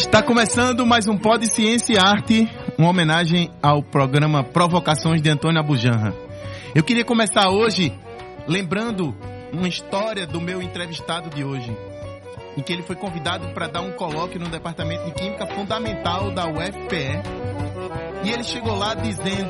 Está começando mais um Pod Ciência e Arte, uma homenagem ao programa Provocações de Antônio Abujamra. Eu queria começar hoje lembrando uma história do meu entrevistado de hoje, em que ele foi convidado para dar um colóquio no Departamento de Química Fundamental da UFPE. E ele chegou lá dizendo: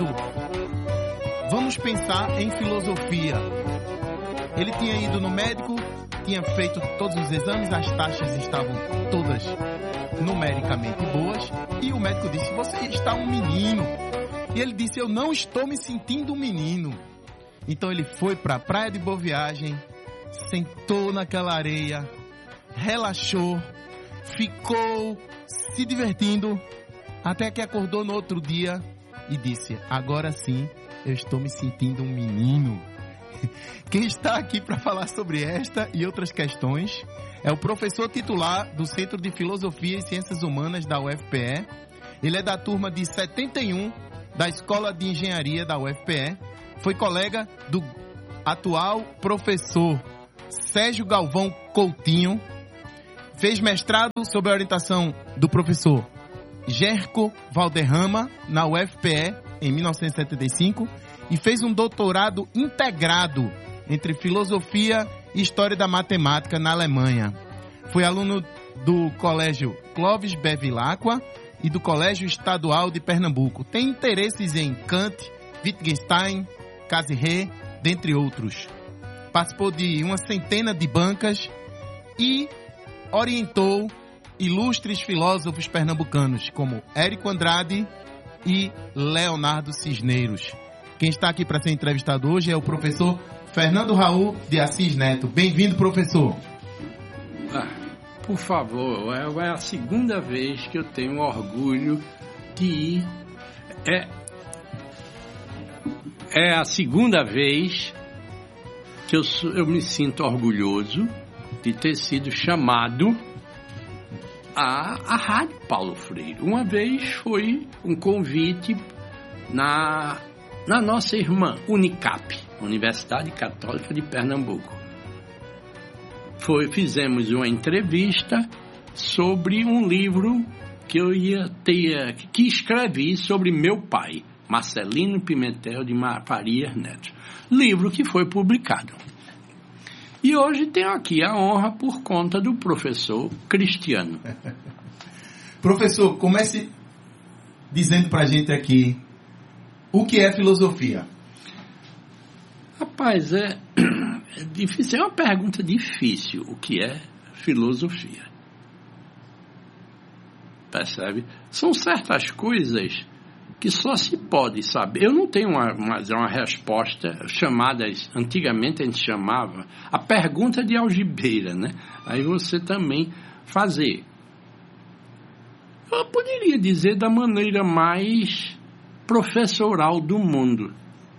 vamos pensar em filosofia. Ele tinha ido no médico, tinha feito todos os exames, as taxas estavam todas numericamente boas, e o médico disse: você está um menino. E ele disse: eu não estou me sentindo um menino. Então ele foi para a praia de Boa Viagem, sentou naquela areia, relaxou, ficou se divertindo, até que acordou no outro dia e disse: agora sim, eu estou me sentindo um menino. Quem está aqui para falar sobre esta e outras questões é o professor titular do Centro de Filosofia e Ciências Humanas da UFPE. Ele é da turma de 71 da Escola de Engenharia da UFPE. Foi colega do atual professor Sérgio Galvão Coutinho. Fez mestrado sob a orientação do professor Gerco Valderrama na UFPE em 1975 e fez um doutorado integrado entre filosofia e história da matemática na Alemanha. Foi aluno do Colégio Clovis Bevilacqua e do Colégio Estadual de Pernambuco. Tem interesses em Kant, Wittgenstein, Casiré, dentre outros. Participou de uma centena de bancas e orientou ilustres filósofos pernambucanos como Érico Andrade e Leonardo Cisneiros. Quem está aqui para ser entrevistado hoje é o professor Fernando Raul de Assis Neto. Bem-vindo, professor. Por favor, é a segunda vez que eu tenho orgulho de ir. É a segunda vez que eu me sinto orgulhoso de ter sido chamado à Rádio Paulo Freire. Uma vez foi um convite na nossa irmã Unicap, Universidade Católica de Pernambuco. Fizemos uma entrevista sobre um livro que que escrevi sobre meu pai, Marcelino Pimentel de Farias Neto. Livro que foi publicado. E hoje tenho aqui a honra por conta do professor Cristiano. Professor, comece dizendo para a gente aqui o que é filosofia. Rapaz, é difícil, é uma pergunta difícil. O que é filosofia? Percebe? São certas coisas que só se pode saber. Eu não tenho uma resposta antigamente a gente chamava a pergunta de algibeira, né? Aí você também fazer. Eu poderia dizer da maneira mais professoral do mundo.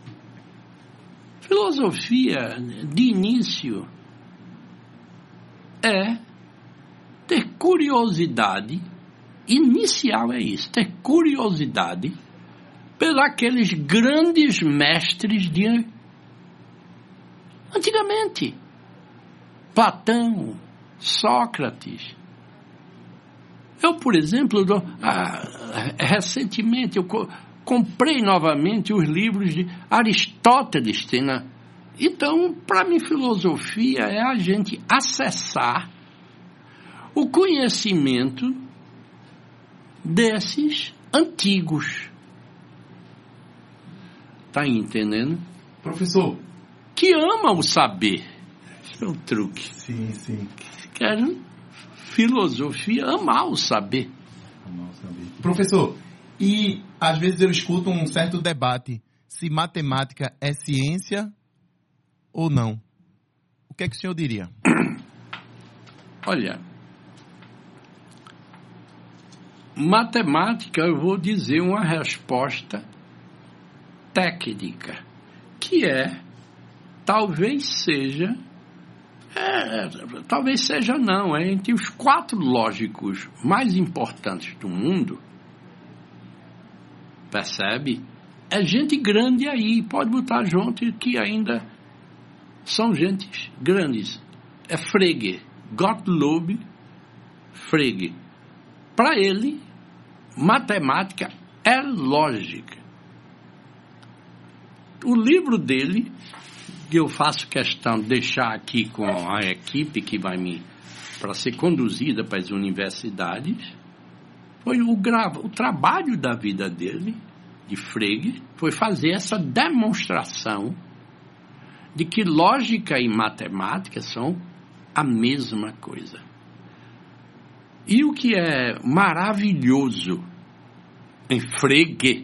Filosofia, de início, é ter curiosidade. Inicial é isso, ter curiosidade pelos grandes mestres de antigamente. Platão, Sócrates. Eu, por exemplo, recentemente eu comprei novamente os livros de Aristóteles. Então, para mim, filosofia é a gente acessar o conhecimento desses antigos. Tá entendendo? Professor. Que ama o saber. Esse é o truque. Sim, sim. Quero filosofia, amar o saber. Amar o saber. Professor, e às vezes eu escuto um certo debate se matemática é ciência ou não. O que é que o senhor diria? Olha, matemática, eu vou dizer uma resposta técnica, que talvez seja não, é entre os 4 lógicos mais importantes do mundo. Percebe? É gente grande aí, pode botar junto que ainda são gentes grandes. É Frege, Gottlob Frege. Para ele, matemática é lógica. O livro dele, que eu faço questão de deixar aqui com a equipe que vai para ser conduzida para as universidades, foi o trabalho da vida dele, de Frege, foi fazer essa demonstração de que lógica e matemática são a mesma coisa. E o que é maravilhoso em Frege,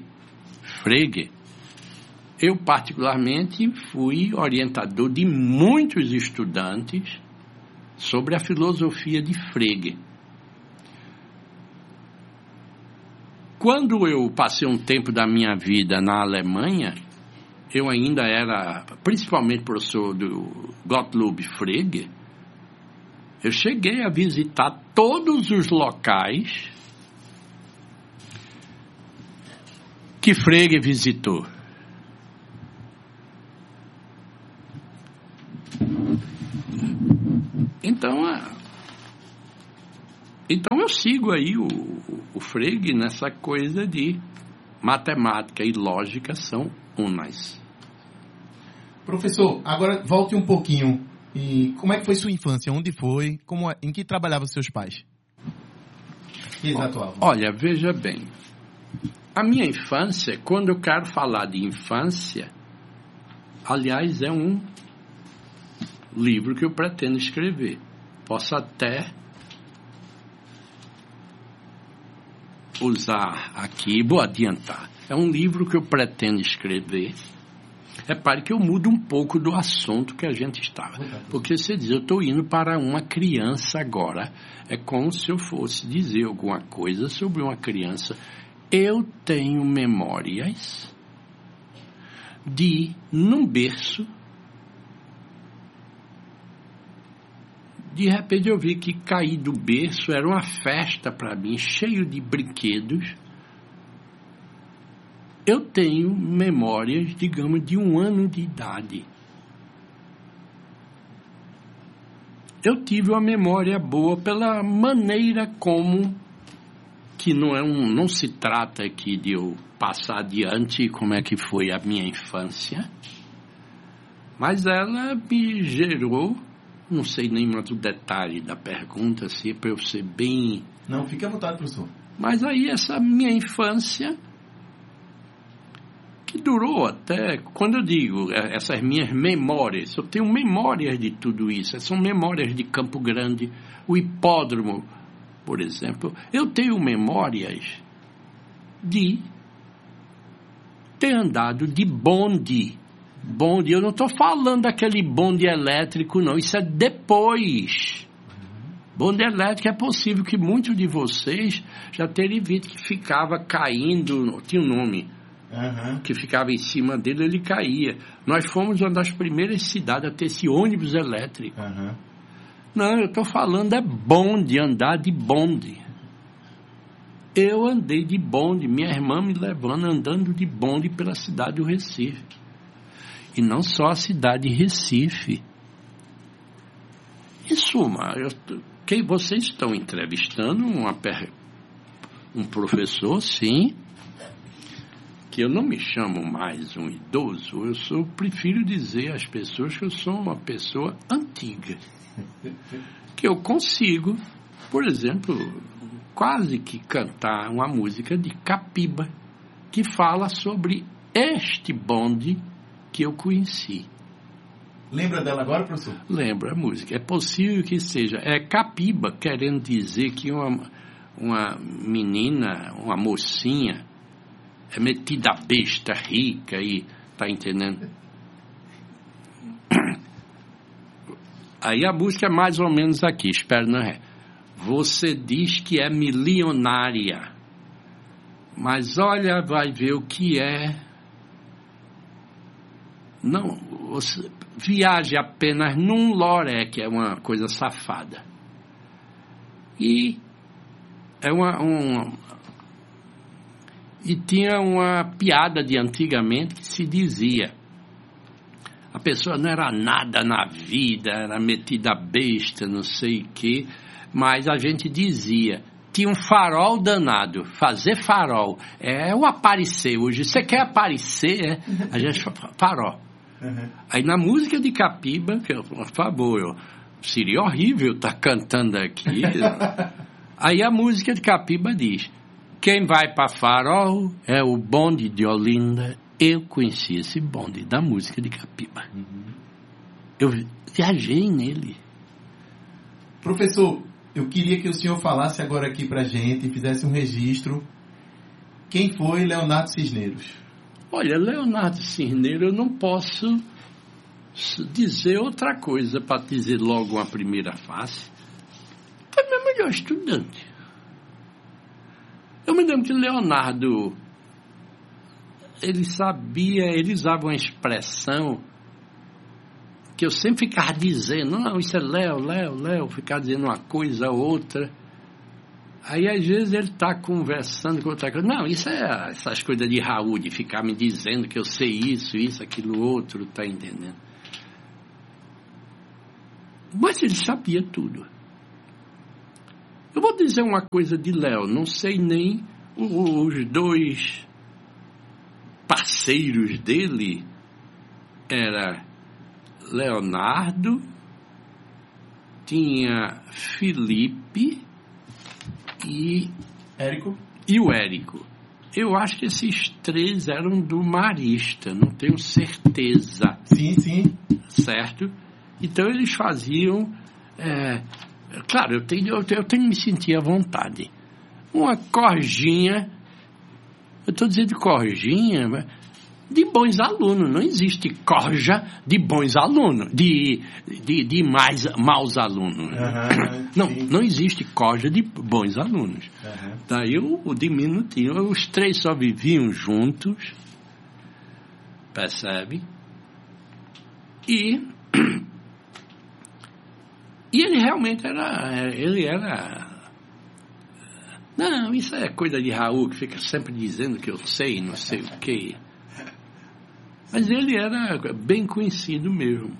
eu particularmente fui orientador de muitos estudantes sobre a filosofia de Frege. Quando eu passei um tempo da minha vida na Alemanha, eu ainda era principalmente professor do Gottlob Frege. Eu cheguei a visitar todos os locais que Frege visitou. Então eu sigo aí o Frege nessa coisa de matemática e lógica são unas. Professor, agora volte um pouquinho. E como é que foi sua infância? Onde foi? Em que trabalhavam seus pais? Que eles atuavam? Olha, veja bem. A minha infância, quando eu quero falar de infância, aliás, é um livro que eu pretendo escrever. Posso até usar aqui, vou adiantar. É um livro que eu pretendo escrever. Repare que eu mudo um pouco do assunto que a gente estava. Porque você diz, eu estou indo para uma criança agora. É como se eu fosse dizer alguma coisa sobre uma criança. Eu tenho memórias de, num berço, de repente eu vi que cair do berço era uma festa para mim, cheio de brinquedos. Eu tenho memórias, digamos, de 1 ano de idade. Eu tive uma memória boa pela maneira como, que não se trata aqui de eu passar adiante como é que foi a minha infância, mas ela me gerou, não sei nem mais o detalhe da pergunta, se é para eu ser bem... Não, fique à vontade, professor. Mas aí essa minha infância... que durou até, quando eu digo essas minhas memórias, eu tenho memórias de tudo isso, são memórias de Campo Grande, o hipódromo, por exemplo. Eu tenho memórias de ter andado de bonde. Bonde, eu não estou falando daquele bonde elétrico, não, isso é depois. Bonde elétrico é possível que muitos de vocês já terem visto que ficava caindo, tinha um nome, que ficava em cima dele, ele caía. Nós fomos uma das primeiras cidades a ter esse ônibus elétrico. Não, eu estou falando é bonde, andar de bonde. Eu andei de bonde, minha irmã me levando, andando de bonde pela cidade do Recife. E não só a cidade de Recife. Em suma, vocês estão entrevistando um professor, sim, que eu não me chamo mais um idoso, prefiro dizer às pessoas que eu sou uma pessoa antiga. Que eu consigo, por exemplo, quase que cantar uma música de Capiba, que fala sobre este bonde que eu conheci. Lembra dela agora, professor? Lembro a música. É possível que seja. É Capiba, querendo dizer que uma menina, uma mocinha, é metida besta, rica e... Tá entendendo? Aí a música é mais ou menos aqui, espero não é. Você diz que é milionária, mas olha, vai ver o que é. Não, você viaja apenas num loré, que é uma coisa safada. E é E tinha uma piada de antigamente que se dizia: a pessoa não era nada na vida, era metida besta, não sei o quê, mas a gente dizia: tinha um farol danado. Fazer farol é o aparecer hoje. Você quer aparecer, a gente farol. Uhum. Aí na música de Capiba, que por favor, seria horrível estar cantando aqui. Aí a música de Capiba diz: quem vai para farol é o bonde de Olinda. Eu conheci esse bonde da música de Capiba. Uhum. Eu viajei nele. Professor, eu queria que o senhor falasse agora aqui pra gente, fizesse um registro. Quem foi Leonardo Cisneros? Olha, Leonardo Cisneros, eu não posso dizer outra coisa para dizer logo uma primeira face. Foi meu melhor estudante. Eu me lembro que Leonardo, ele usava uma expressão que eu sempre ficava dizendo: não, isso é Léo, ficava dizendo uma coisa ou outra. Aí, às vezes, ele está conversando com outra coisa. Não, isso é essas coisas de Raul, de ficar me dizendo que eu sei isso, aquilo, outro, tá entendendo? Mas ele sabia tudo. Eu vou dizer uma coisa de Léo, não sei nem os dois parceiros dele, era Leonardo, tinha Felipe e o Érico. Eu acho que esses três eram do Marista, não tenho certeza. Sim. Certo? Então eles faziam... claro, eu tenho que me sentir à vontade. Uma corjinha, eu estou dizendo corjinha, de bons alunos. Não existe corja de bons alunos, de maus alunos. Não existe corja de bons alunos. Daí o diminutivo, os três só viviam juntos, percebe? E ele realmente era... Não, isso é coisa de Raul, que fica sempre dizendo que eu sei, não sei o quê. Mas ele era bem conhecido mesmo.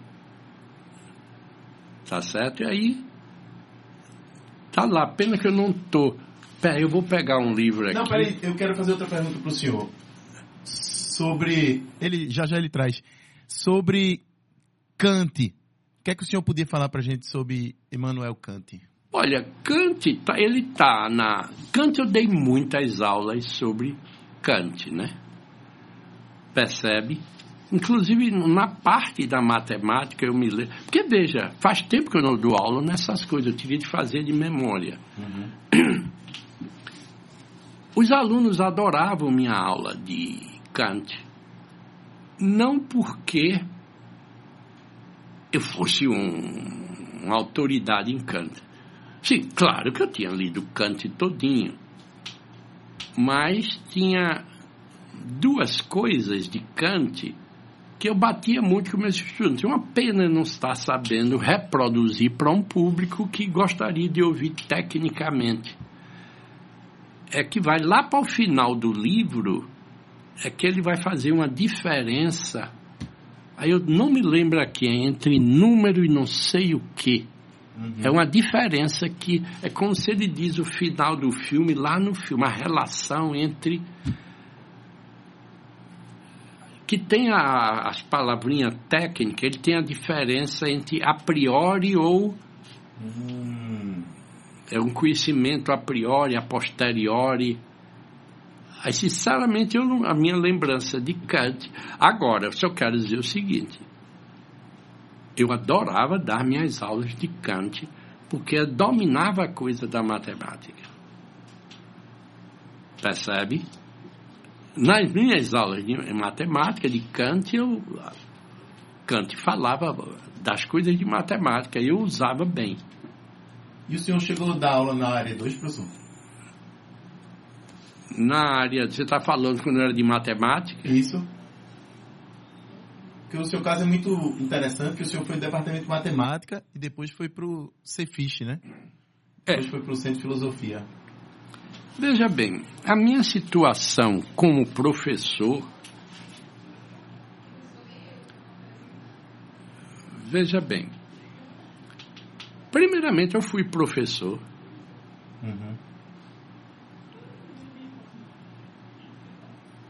Tá certo? E aí, tá lá. Pena que eu não tô... Peraí, eu vou pegar um livro aqui. Não, peraí, eu quero fazer outra pergunta pro senhor. Sobre... Já ele traz. Sobre Kant. O que é que o senhor podia falar pra gente sobre Immanuel Kant? Olha, Kant, Kant eu dei muitas aulas sobre Kant, né? Percebe? Inclusive, na parte da matemática, eu me lembro... Porque, veja, faz tempo que eu não dou aula nessas coisas, eu tive de fazer de memória. Uhum. Os alunos adoravam minha aula de Kant. Não porque eu fosse uma autoridade em Kant. Sim, claro que eu tinha lido Kant todinho. Mas tinha duas coisas de Kant que eu batia muito com meus estudantes. Uma pena não estar sabendo reproduzir para um público que gostaria de ouvir tecnicamente. É que vai lá para o final do livro, é que ele vai fazer uma diferença. Aí eu não me lembro aqui, entre número e não sei o quê. Uhum. É uma diferença que é como se ele diz o final do filme, lá no filme, a relação entre... que tem as palavrinhas técnicas, ele tem a diferença entre a priori ou... É um conhecimento a priori, a posteriori. Aí, sinceramente, a minha lembrança de Kant... Agora, eu só quero dizer o seguinte. Eu adorava dar minhas aulas de Kant, porque eu dominava a coisa da matemática. Percebe? Nas minhas aulas de matemática, de Kant, Kant falava das coisas de matemática, e eu usava bem. E o senhor chegou a dar aula na área 2, professor? Na área, você está falando quando era de matemática? Isso. Porque o seu caso é muito interessante, que o senhor foi do departamento de matemática e depois foi para o Cefish, né? Depois foi para o Centro de Filosofia. Veja bem, a minha situação como professor... Veja bem, primeiramente eu fui professor. Uhum.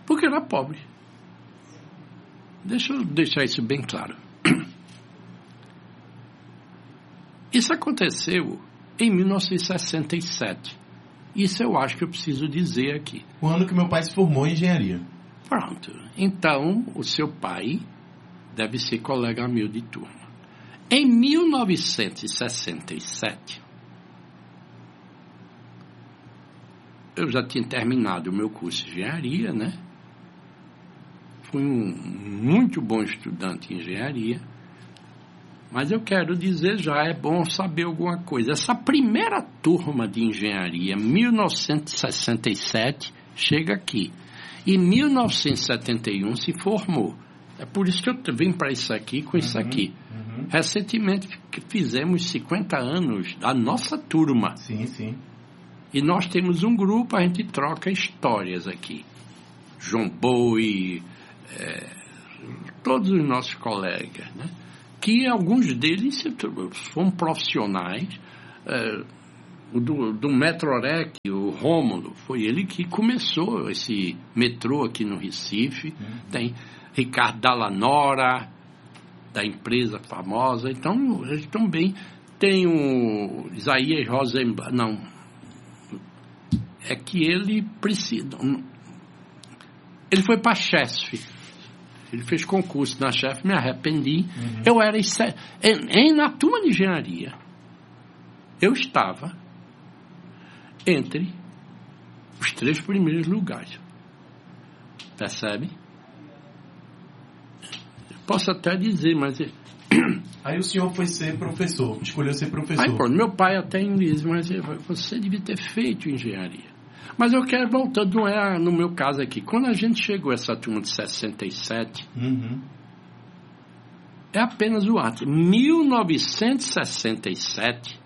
Porque era pobre. Deixa eu deixar isso bem claro. Isso aconteceu em 1967. Isso eu acho que eu preciso dizer aqui. O ano que meu pai se formou em engenharia. Pronto. Então, o seu pai deve ser colega meu de turma. Em 1967, eu já tinha terminado o meu curso de engenharia, né? Fui um muito bom estudante em engenharia. Mas eu quero dizer já, é bom saber alguma coisa. Essa primeira turma de engenharia, 1967, chega aqui. Em 1971 se formou. É por isso que eu vim para isso aqui com isso aqui. Recentemente fizemos 50 anos da nossa turma. Sim, sim. E nós temos um grupo, a gente troca histórias aqui. João Boi, todos os nossos colegas, né? Que alguns deles são profissionais. Do Metrorec, o Rômulo, foi ele que começou esse metrô aqui no Recife. Tem Ricardo Dallanora, da empresa famosa. Então, eles também tem o Isaías Rosenbach. Não, é que ele precisa... Ele foi para Chesf. Ele fez concurso na Chesf, me arrependi. Eu era... na turma de engenharia, eu estava entre os 3 primeiros lugares. Percebe? Posso até dizer, mas... Aí o senhor foi ser professor, escolheu ser professor. Aí, pronto, meu pai até me disse, mas você devia ter feito engenharia. Mas eu quero, voltando, não é no meu caso aqui. Quando a gente chegou a essa turma de 67, é apenas o ato. 1967,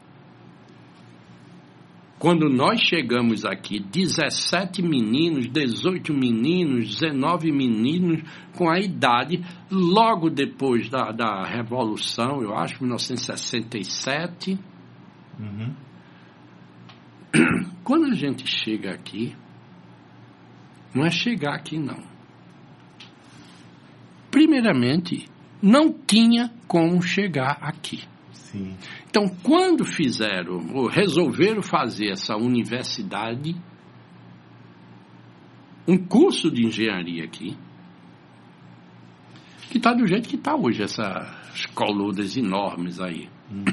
quando nós chegamos aqui, 17 meninos, 18 meninos, 19 meninos, com a idade, logo depois da Revolução, eu acho, 1967. Quando a gente chega aqui, não é chegar aqui, não. Primeiramente, não tinha como chegar aqui. Sim. Então, quando fizeram, ou resolveram fazer essa universidade, um curso de engenharia aqui, que está do jeito que está hoje, essas coludas enormes aí.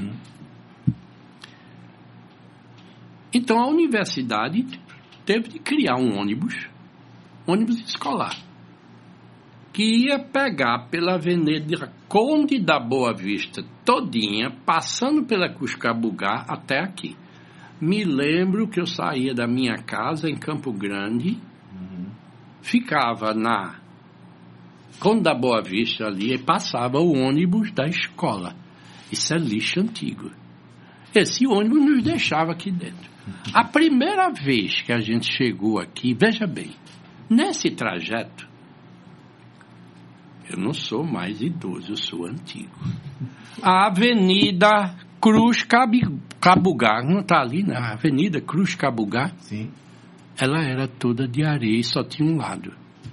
Então, a universidade teve de criar um ônibus escolar, que ia pegar pela Avenida Conde da Boa Vista todinha, passando pela Cuscabugá até aqui. Me lembro que eu saía da minha casa em Campo Grande, ficava na Conde da Boa Vista ali e passava o ônibus da escola. Isso é lixo antigo. Esse ônibus nos deixava aqui dentro. A primeira vez que a gente chegou aqui, veja bem, nesse trajeto, eu não sou mais idoso, eu sou antigo. A Avenida Cruz Cabugá, não está ali, né? A Avenida Cruz Cabugá, sim, ela era toda de areia e só tinha um lado.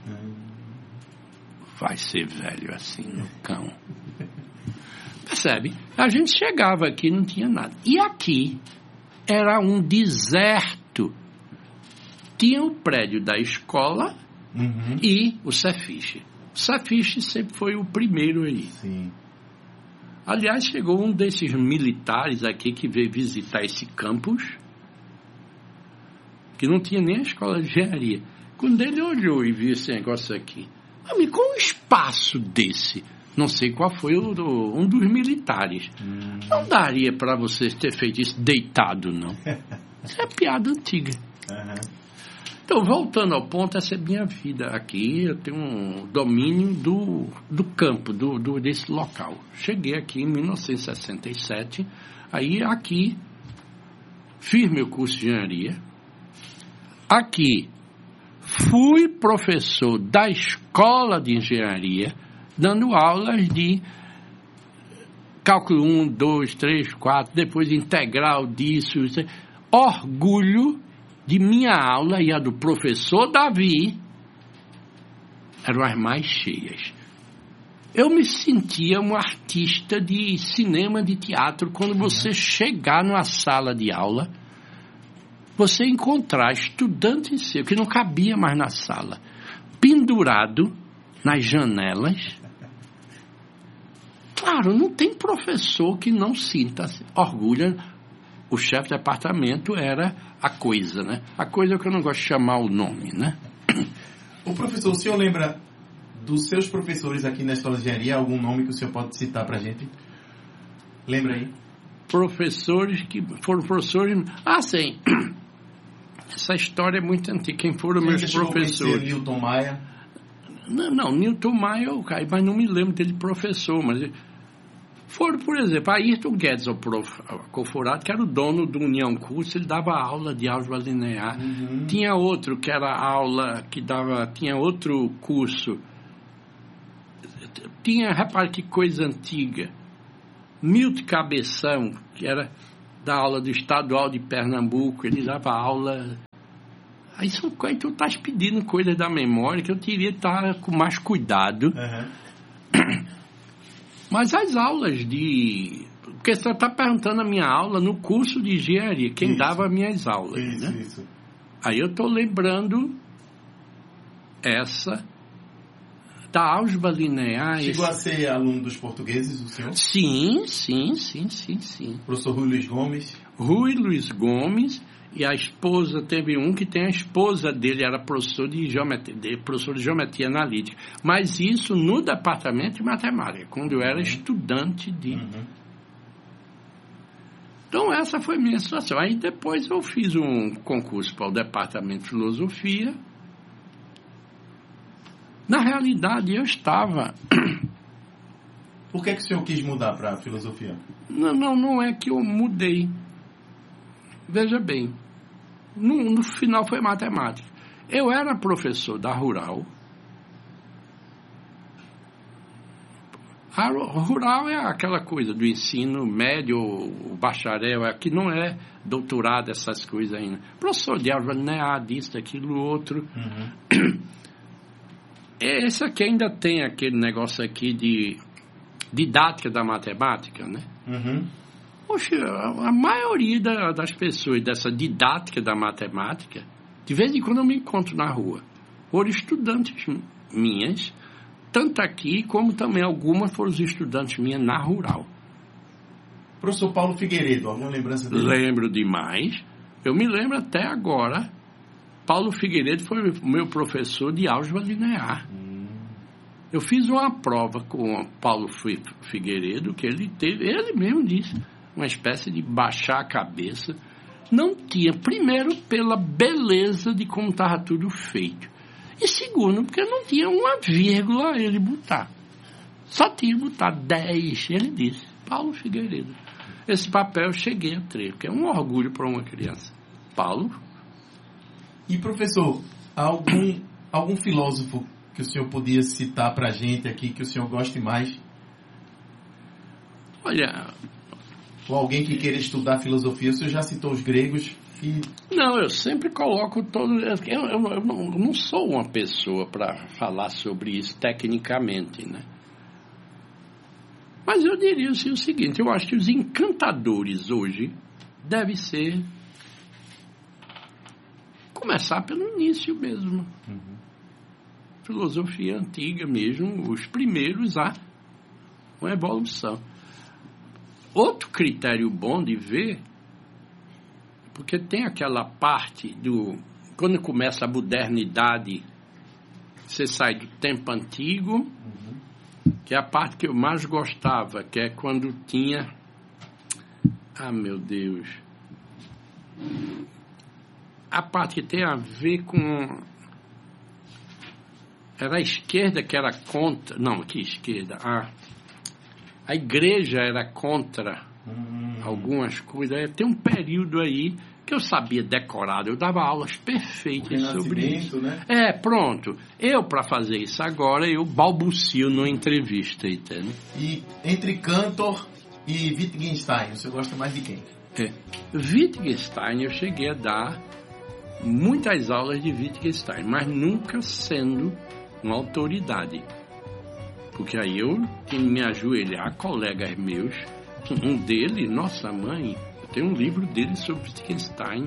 Vai ser velho assim, no cão. Percebe? A gente chegava aqui e não tinha nada. E aqui era um deserto. Tinha o prédio da escola e o Cefiche. O Cefiche sempre foi o primeiro aí. Sim. Aliás, chegou um desses militares aqui que veio visitar esse campus, que não tinha nem a escola de engenharia. Quando ele olhou e viu esse negócio aqui, com um espaço desse, não sei qual foi um dos militares, não daria para vocês ter feito isso deitado, não. Isso é piada antiga. Então, voltando ao ponto, essa é minha vida aqui. Eu tenho um domínio do campo, desse local. Cheguei aqui em 1967, aí aqui fiz meu curso de engenharia. Aqui fui professor da escola de engenharia, dando aulas de cálculo 1, 2, 3, 4, depois integral disso. Orgulho de minha aula e a do professor Davi eram as mais cheias. Eu me sentia um artista de cinema, de teatro, quando você chegar numa sala de aula, você encontrar estudante seu, que não cabia mais na sala, pendurado nas janelas. Claro, não tem professor que não sinta orgulho. O chefe de departamento era a coisa, né? A coisa que eu não gosto de chamar o nome, né? O professor, o senhor lembra dos seus professores aqui na Escola de Engenharia, algum nome que o senhor pode citar pra gente? Lembra aí? Professores que foram professores... Ah, sim. Essa história é muito antiga. Quem foram meus professores? Newton Maia? Não, Newton Maia eu caí, mas não me lembro dele professor, mas... Foram, por exemplo, Ayrton Guedes, o Coforato, que era o dono do União Curso, ele dava aula de álgebra linear. Tinha outro que era aula, tinha outro curso. Repare que coisa antiga. Milton Cabeção, que era da aula do Estadual de Pernambuco, ele dava aula... Aí são coisas, tu estás pedindo coisas da memória que eu teria que estar com mais cuidado. Mas as aulas de... Porque você está perguntando a minha aula no curso de engenharia, quem dava as minhas aulas, né? Isso. Aí eu estou lembrando essa da álgebra linear. Chegou a ser aluno dos portugueses, o senhor? Sim. Professor Rui Luiz Gomes. Rui Luiz Gomes, e a esposa, teve um que tem a esposa dele, era professor de geometria analítica. Mas isso no departamento de matemática, quando eu era estudante de... Então essa foi a minha situação. Aí depois eu fiz um concurso para o departamento de filosofia. Na realidade eu estava... Por que o senhor quis mudar para a filosofia? Não é que eu mudei. Veja bem, no final foi matemática. Eu era professor da Rural. A Rural é aquela coisa do ensino médio, o bacharel, que não é doutorado, essas coisas ainda. Professor de álgebra linear, disso, daquilo, outro. Esse aqui ainda tem aquele negócio aqui de didática da matemática, né? Poxa, a maioria das pessoas dessa didática da matemática, de vez em quando eu me encontro na rua, foram estudantes minhas, tanto aqui como também algumas foram estudantes minhas na Rural. Professor Paulo Figueiredo, alguma lembrança dele? Lembro demais. Eu me lembro até agora. Paulo Figueiredo foi meu professor de álgebra linear. Eu fiz uma prova com o Paulo Figueiredo, que ele mesmo disse, uma espécie de baixar a cabeça. Não tinha, primeiro, pela beleza de como estava tudo feito. E segundo, porque não tinha uma vírgula a ele botar. Só tinha que botar 10, ele disse. Paulo Figueiredo. Esse papel eu cheguei a ter, que é um orgulho para uma criança. Paulo. E, professor, algum filósofo que o senhor podia citar para a gente aqui, que o senhor goste mais? Olha... Ou alguém que queira estudar filosofia, o senhor já citou os gregos e... Não, eu sempre coloco todo... Eu não sou uma pessoa para falar sobre isso tecnicamente, né? Mas eu diria assim, o seguinte, eu acho que os encantadores hoje devem ser... Começar pelo início mesmo. Filosofia antiga mesmo, os primeiros a uma evolução. Outro critério bom de ver, porque tem aquela parte do... Quando começa a modernidade, você sai do tempo antigo, que é a parte que eu mais gostava, que é quando tinha... Ah, meu Deus... A parte que tem a ver com... Era a esquerda que era contra... Não, que esquerda? A igreja era contra algumas coisas. Tem um período aí que eu sabia decorado. Eu dava aulas perfeitas sobre isso. Né? Pronto. Eu, para fazer isso agora, eu balbucio numa entrevista, entende? E entre Cantor e Wittgenstein, você gosta mais de quem? Wittgenstein, eu cheguei a dar muitas aulas de Wittgenstein, mas nunca sendo uma autoridade. Porque aí eu tenho que me ajoelhar, colegas meus, um deles, nossa mãe, eu tenho um livro dele sobre Wittgenstein.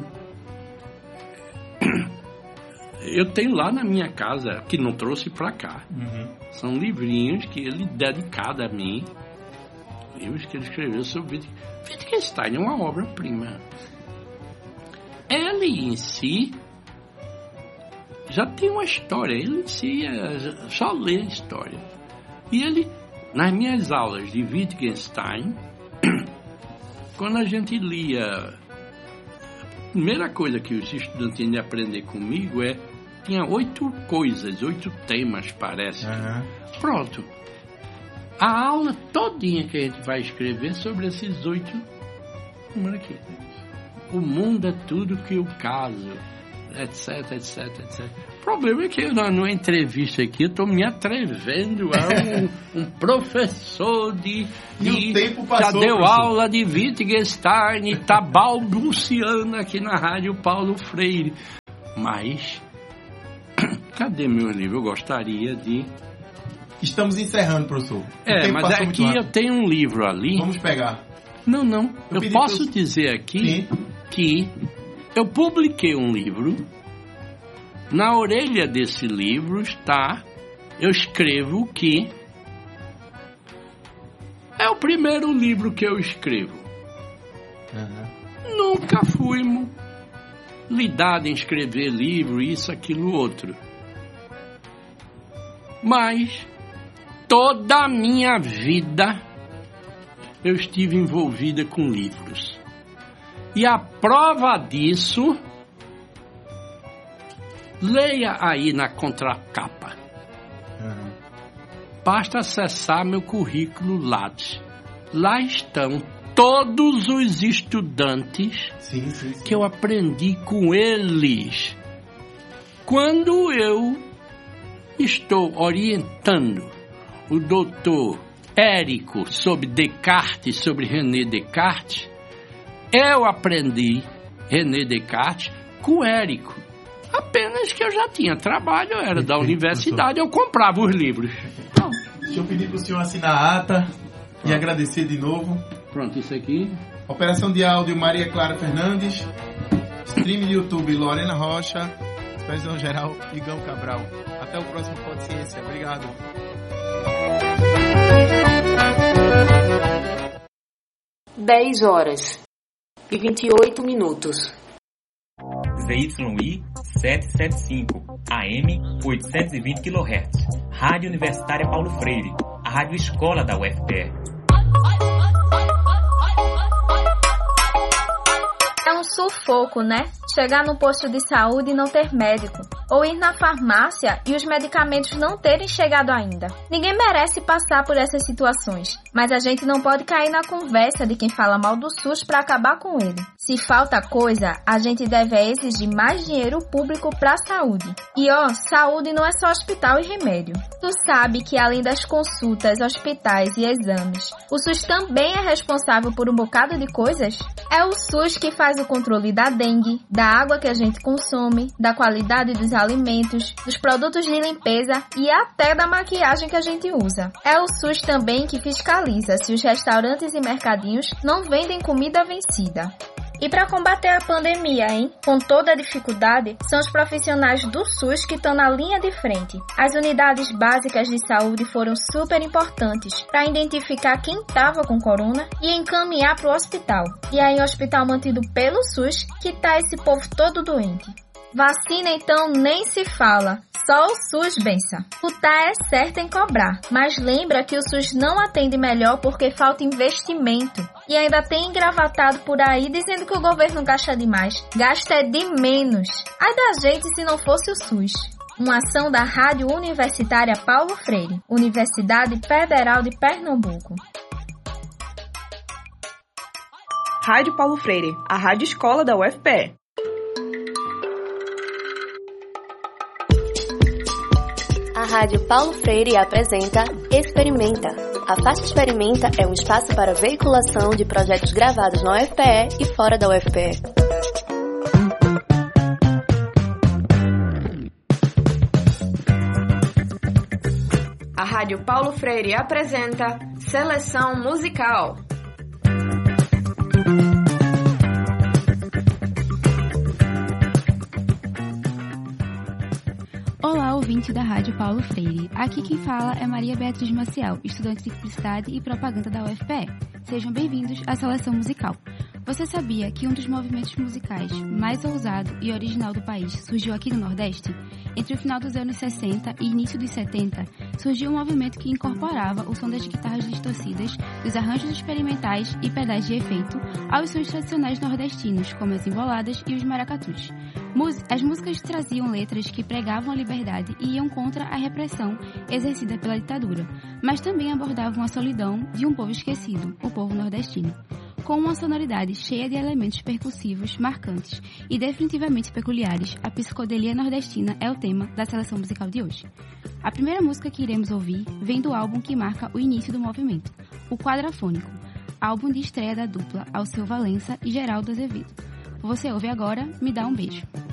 Eu tenho lá na minha casa, que não trouxe para cá. São livrinhos que ele dedicado a mim, livros que ele escreveu sobre Wittgenstein. É uma obra-prima. Ele em si já tem uma história. Ele em si só lê a história. E ele, nas minhas aulas de Wittgenstein, quando a gente lia, a primeira coisa que os estudantes tinham de aprender comigo tinha 8 coisas, 8 temas, parece. Pronto. A aula todinha que a gente vai escrever sobre esses 8, aqui. O mundo é tudo que o caso, etc, etc, etc. O problema é que eu, numa entrevista aqui, eu estou me atrevendo a um professor já deu aula de Wittgenstein e está balbuciando aqui na Rádio Paulo Freire. Mas, cadê meu livro? Eu gostaria de... Estamos encerrando, professor. Mas aqui eu tenho um livro ali. Vamos pegar. Não. Eu posso dizer aqui que eu publiquei um livro. Na orelha desse livro eu escrevo que é o primeiro livro que eu escrevo. Nunca fui lidado em escrever livro, isso, aquilo, outro. Mas toda a minha vida eu estive envolvida com livros. E a prova disso, leia aí na contracapa. Basta acessar meu currículo Lattes. Lá estão todos os estudantes que eu aprendi com eles. Quando eu estou orientando o doutor Érico sobre Descartes, sobre René Descartes, eu aprendi René Descartes com o Érico. Apenas que eu já tinha trabalho, eu era da universidade, eu comprava os livros. Pronto. Deixa eu pedir para o senhor assinar a ata e agradecer de novo. Pronto, isso aqui. Operação de áudio Maria Clara Fernandes. Stream de YouTube Lorena Rocha. Supervisão geral Igão Cabral. Até o próximo Pod Ciência. Obrigado. Dez horas e 28 minutos. ZYI 775, AM 820 kHz. Rádio Universitária Paulo Freire, a rádio escola da UFPE. É um sufoco, né? Chegar no posto de saúde e não ter médico. Ou ir na farmácia e os medicamentos não terem chegado ainda. Ninguém merece passar por essas situações. Mas a gente não pode cair na conversa de quem fala mal do SUS para acabar com ele. Se falta coisa, a gente deve exigir mais dinheiro público para a saúde. E saúde não é só hospital e remédio. Tu sabe que além das consultas, hospitais e exames, o SUS também é responsável por um bocado de coisas? É o SUS que faz o controle da dengue, da água que a gente consome, da qualidade dos alimentos, dos produtos de limpeza e até da maquiagem que a gente usa. É o SUS também que fiscaliza se os restaurantes e mercadinhos não vendem comida vencida. E para combater a pandemia, com toda a dificuldade, são os profissionais do SUS que estão na linha de frente. As unidades básicas de saúde foram super importantes para identificar quem estava com corona e encaminhar para o hospital. E é em hospital mantido pelo SUS que está esse povo todo doente. Vacina, então, nem se fala. Só o SUS bença. O tá é certo em cobrar, mas lembra que o SUS não atende melhor porque falta investimento. E ainda tem engravatado por aí dizendo que o governo gasta demais. Gasta é de menos. Ai da gente se não fosse o SUS. Uma ação da Rádio Universitária Paulo Freire, Universidade Federal de Pernambuco. Rádio Paulo Freire, a rádio escola da UFPE. A Rádio Paulo Freire apresenta Experimenta. A Faixa Experimenta é um espaço para veiculação de projetos gravados na UFPE e fora da UFPE. A Rádio Paulo Freire apresenta Seleção Musical. Olá, ouvinte da Rádio Paulo Freire. Aqui quem fala é Maria Beatriz Maciel, estudante de Publicidade e Propaganda da UFPE. Sejam bem-vindos à Seleção Musical. Você sabia que um dos movimentos musicais mais ousado e original do país surgiu aqui no Nordeste? Entre o final dos anos 60 e início dos 70, surgiu um movimento que incorporava o som das guitarras distorcidas, dos arranjos experimentais e pedais de efeito aos sons tradicionais nordestinos, como as emboladas e os maracatus. As músicas traziam letras que pregavam a liberdade e iam contra a repressão exercida pela ditadura, mas também abordavam a solidão de um povo esquecido, o povo nordestino. Com uma sonoridade cheia de elementos percussivos, marcantes e definitivamente peculiares, a psicodelia nordestina é o tema da seleção musical de hoje. A primeira música que iremos ouvir vem do álbum que marca o início do movimento, o Quadrafônico, álbum de estreia da dupla Alceu Valença e Geraldo Azevedo. Você ouve agora Me Dá um Beijo.